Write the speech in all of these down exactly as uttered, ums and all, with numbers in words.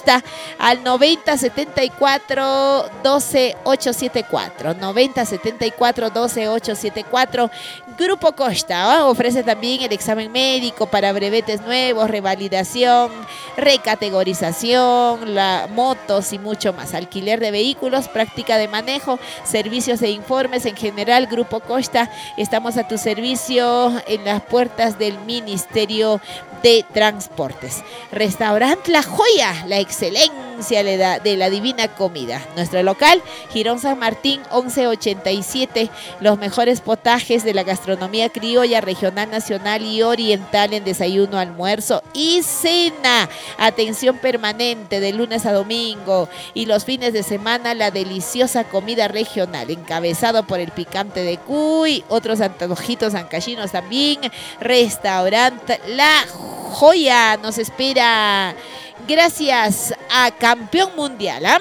Costa al noventa setenta y cuatro doce ochocientos setenta y cuatro. noventa setenta y cuatro doce ochocientos setenta y cuatro. Grupo Costa, ¿eh? Ofrece también el examen médico para brevetes nuevos, revalidación, recategorización, la, motos y mucho más. Alquiler de vehículos, práctica de manejo, servicios e informes en general. Grupo Costa, estamos a tu servicio en las puertas del Ministerio de Transportes. Restaurante La Joya, la excelencia de la, de la divina comida. Nuestro local, Girón San Martín once ochenta y siete. Los mejores potajes de la gastronomía criolla, regional, nacional y oriental en desayuno, almuerzo y cena. Atención permanente de lunes a domingo y los fines de semana la deliciosa comida regional, encabezado por el picante de cuy, otros antojitos ancachinos también. Restaurante La Joya nos espera. Gracias a Campeón Mundial, ¿eh?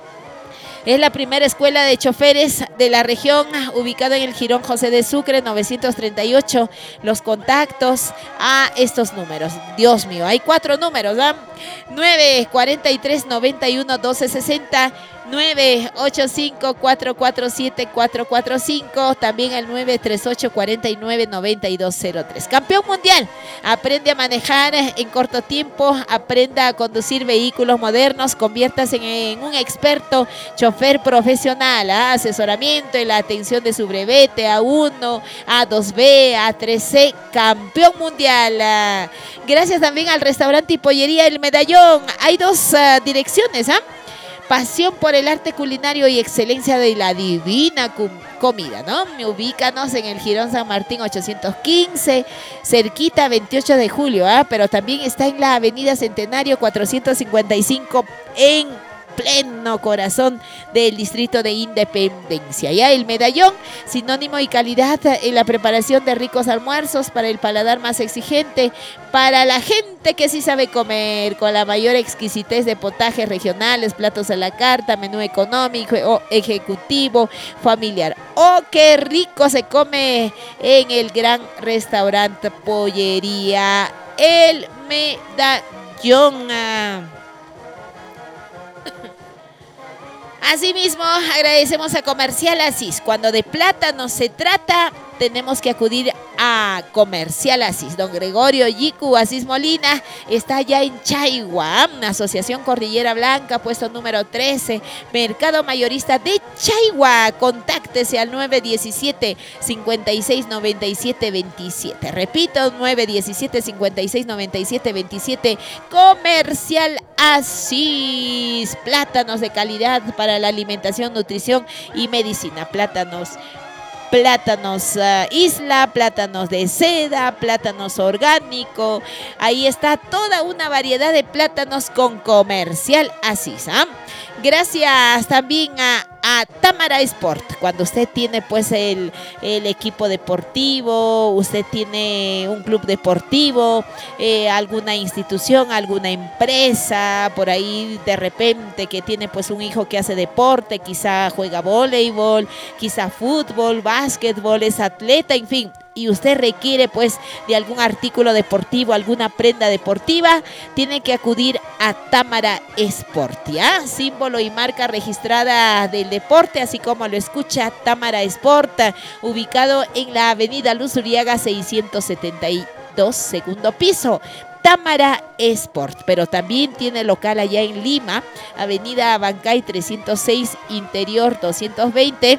Es la primera escuela de choferes de la región, ubicada en el Jirón José de Sucre, novecientos treinta y ocho. Los contactos a estos números. Dios mío, hay cuatro números, ¿eh? nueve cuarenta y tres noventa y uno doce sesenta, nueve ocho cinco cuatro cuatro siete cuatro cuatro cinco, también el nueve tres ocho cuatro nueve nueve dos cero tres. Campeón Mundial, aprende a manejar en corto tiempo, aprenda a conducir vehículos modernos, conviértase en, en un experto chofer profesional, ¿eh? Asesoramiento en la atención de su brevete A uno, A dos B, A tres C, Campeón Mundial. ¿eh? Gracias también al restaurante y pollería El Medallón. Hay dos uh, direcciones, ¿ah? ¿eh? Pasión por el arte culinario y excelencia de la divina comida, ¿no? Ubícanos en el Jirón San Martín ochocientos quince, cerquita veintiocho de julio, ¿eh? Pero también está en la avenida Centenario cuatrocientos cincuenta y cinco en pleno corazón del distrito de Independencia. Ya El Medallón, sinónimo y calidad en la preparación de ricos almuerzos para el paladar más exigente, para la gente que sí sabe comer, con la mayor exquisitez de potajes regionales, platos a la carta, menú económico o ejecutivo, familiar. ¡Oh, qué rico se come en el gran restaurante pollería El Medallón! Asimismo, agradecemos a Comercial Asís. Cuando de plátanos se trata, tenemos que acudir a Comercial Asís. Don Gregorio Yicu Asís Molina está ya en Chaigua, Asociación Cordillera Blanca, puesto número trece, Mercado Mayorista de Chaigua. Contáctese al nueve diecisiete cincuenta y seis noventa y siete veintisiete. Repito, nueve diecisiete cincuenta y seis noventa y siete veintisiete. Comercial Asís. Plátanos de calidad para la alimentación, nutrición y medicina. Plátanos Plátanos uh, Isla, plátanos de seda, plátanos orgánico. Ahí está toda una variedad de plátanos con Comercial Asís, ¿eh? Gracias también a, a Támara Sport. Cuando usted tiene pues el, el equipo deportivo, usted tiene un club deportivo, eh, alguna institución, alguna empresa, por ahí de repente que tiene pues un hijo que hace deporte, quizá juega voleibol, quizá fútbol, básquetbol, es atleta, en fin, y usted requiere pues de algún artículo deportivo, alguna prenda deportiva, tiene que acudir a Támara Sport, ¿ya? Símbolo y marca registrada del deporte, así como lo escucha, Támara Sport, ubicado en la avenida Luz Uriaga seiscientos setenta y dos, segundo piso. Támara Sport, pero también tiene local allá en Lima, avenida Abancay trescientos seis, interior doscientos veinte,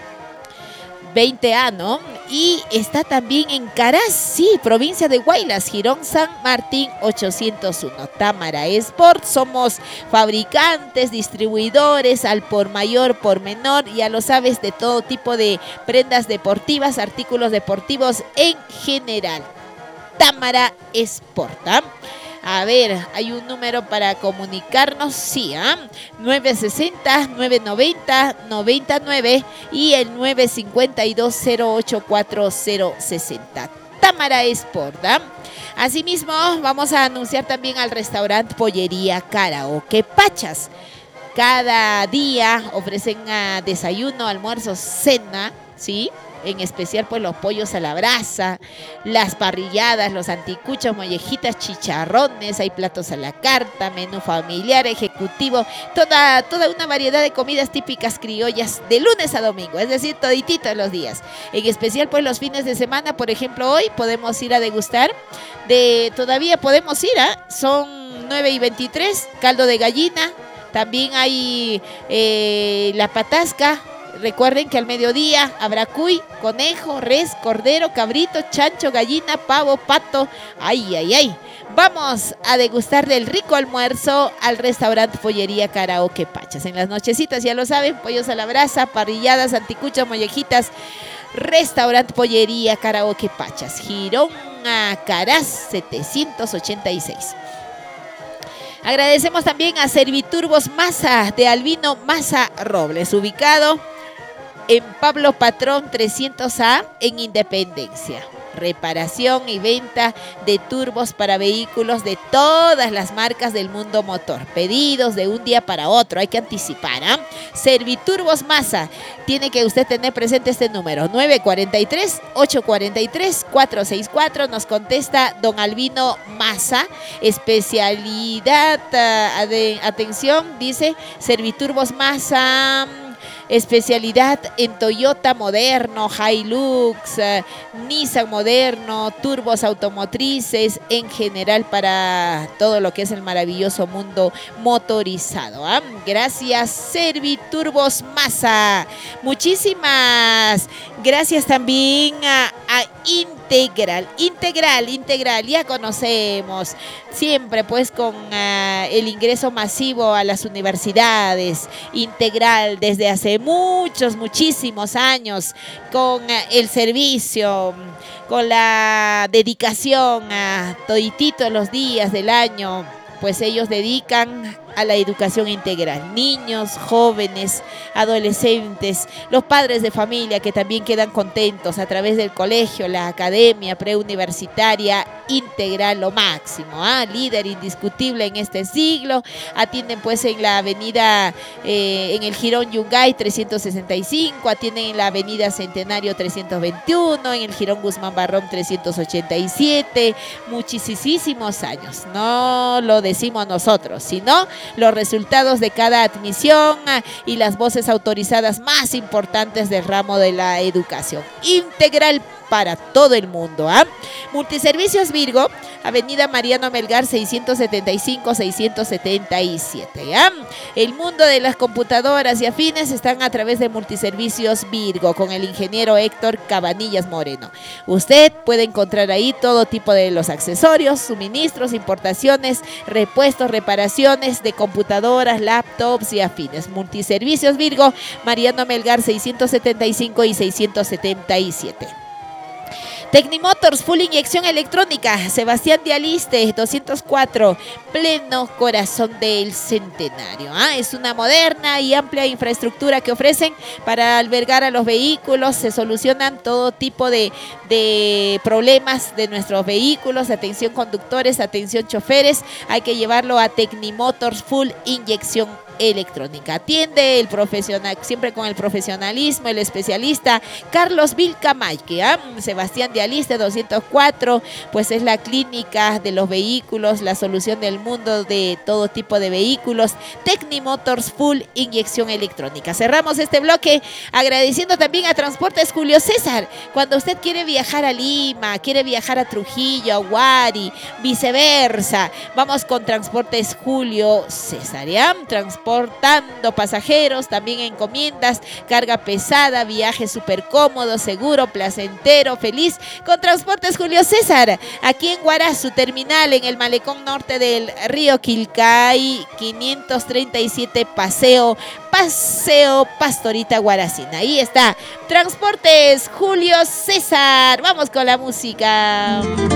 veinte A, ¿no? Y está también en Caraz, sí, provincia de Huaylas, Jirón San Martín ochocientos uno. Támara Sport, somos fabricantes, distribuidores al por mayor, por menor, ya lo sabes, de todo tipo de prendas deportivas, artículos deportivos en general. Támara Sport, ¿eh? A ver, hay un número para comunicarnos, sí, ¿eh? nueve sesenta, nueve noventa, noventa y nueve y el nueve cincuenta y dos, cero ochenta y cuatro, cero sesenta. Támara Sport, ¿eh? Asimismo, vamos a anunciar también al restaurante Pollería Karaoke Pachas. Cada día ofrecen uh, desayuno, almuerzo, cena, ¿sí? en especial pues los pollos a la brasa, las parrilladas, los anticuchos, mollejitas, chicharrones, hay platos a la carta, menú familiar, ejecutivo, toda, toda una variedad de comidas típicas criollas de lunes a domingo, es decir, toditito los días. En especial pues los fines de semana, por ejemplo, hoy podemos ir a degustar de, todavía podemos ir, ¿eh? Son nueve y veintitrés, caldo de gallina, también hay eh, la patasca. Recuerden que al mediodía habrá cuy, conejo, res, cordero, cabrito, chancho, gallina, pavo, pato. ¡Ay, ay, ay! Vamos a degustar del rico almuerzo al restaurante Pollería Karaoke Pachas. En las nochecitas, ya lo saben, pollos a la brasa, parrilladas, anticuchos, mollejitas. Restaurante Pollería Karaoke Pachas, Girón Caraz setecientos ochenta y seis. Agradecemos también a Serviturbos Masa de Albino Masa Robles, ubicado en Pablo Patrón trescientos A en Independencia. Reparación y venta de turbos para vehículos de todas las marcas del mundo motor. Pedidos de un día para otro, hay que anticipar, ¿eh? Serviturbos Masa, tiene que usted tener presente este número, nueve cuatro tres, ocho cuatro tres, cuatro seis cuatro, nos contesta don Albino Masa, especialidad, uh, de, atención, dice Serviturbos Masa, especialidad en Toyota moderno, Hilux, uh, Nissan moderno, turbos automotrices, en general para todo lo que es el maravilloso mundo motorizado. ¿eh? Gracias, Serviturbos Masa. Muchísimas gracias también a, a Integral, Integral, Integral, ya conocemos, siempre pues con uh, el ingreso masivo a las universidades, Integral desde hace muchos, muchísimos años, con uh, el servicio, con la dedicación a toditito los días del año, pues ellos dedican a la educación integral. Niños, jóvenes, adolescentes, los padres de familia que también quedan contentos a través del colegio, la academia preuniversitaria integral, lo máximo, ¿eh? Líder indiscutible en este siglo. Atienden pues en la avenida, eh, en el Jirón Yungay trescientos sesenta y cinco, atienden en la avenida Centenario trescientos veintiuno, en el Jirón Guzmán Barrón trescientos ochenta y siete, muchísimos años. No lo decimos nosotros, sino los resultados de cada admisión y las voces autorizadas más importantes del ramo de la educación integral para todo el mundo. ¿eh? Multiservicios Virgo, avenida Mariano Melgar seiscientos setenta y cinco, seiscientos setenta y siete. ¿eh? El mundo de las computadoras y afines están a través de Multiservicios Virgo con el ingeniero Héctor Cabanillas Moreno. Usted puede encontrar ahí todo tipo de los accesorios, suministros, importaciones, repuestos, reparaciones de computadoras, laptops y afines. Multiservicios Virgo, Mariano Melgar seiscientos setenta y cinco y seiscientos setenta y siete. Tecnimotors, full inyección electrónica, Sebastián de Aliste, doscientos cuatro, pleno corazón del Centenario. ¿ah? Es una moderna y amplia infraestructura que ofrecen para albergar a los vehículos. Se solucionan todo tipo de, de problemas de nuestros vehículos. Atención conductores, atención choferes. Hay que llevarlo a Tecnimotors, full inyección electrónica. Atiende el profesional, siempre con el profesionalismo, el especialista Carlos Vilcamay, ¿ah? Sebastián de Aliste, doscientos cuatro, pues es la clínica de los vehículos, la solución del mundo de todo tipo de vehículos. Tecnimotors, full inyección electrónica. Cerramos este bloque agradeciendo también a Transportes Julio César. Cuando usted quiere viajar a Lima, quiere viajar a Trujillo, a Huari, viceversa, vamos con Transportes Julio César, ¿ya? Transportando pasajeros, también encomiendas, carga pesada, viaje súper cómodo, seguro, placentero, feliz, con Transportes Julio César, aquí en Huaraz, su terminal en el malecón norte del río Quilcay, quinientos treinta y siete Paseo, Paseo Pastorita Huaracina. Ahí está, Transportes Julio César. Vamos con la música.